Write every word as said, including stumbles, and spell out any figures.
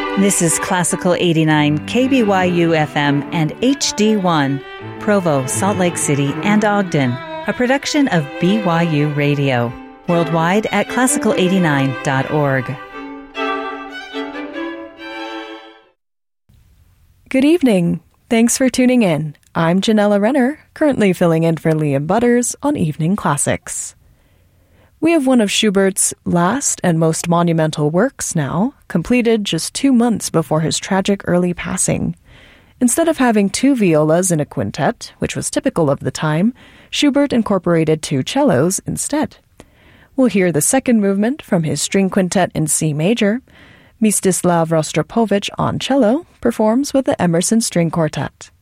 This is Classical eighty-nine, K B Y U F M and H D one, Provo, Salt Lake City, and Ogden, a production of B Y U Radio, worldwide at classical eighty-nine dot org. Good evening. Thanks for tuning in. I'm Janella Renner, currently filling in for Liam Butters on Evening Classics. We have one of Schubert's last and most monumental works now, completed just two months before his tragic early passing. Instead of having two violas in a quintet, which was typical of the time, Schubert incorporated two cellos instead. We'll hear the second movement from his string quintet in C major. Mstislav Rostropovich on cello performs with the Emerson String Quartet.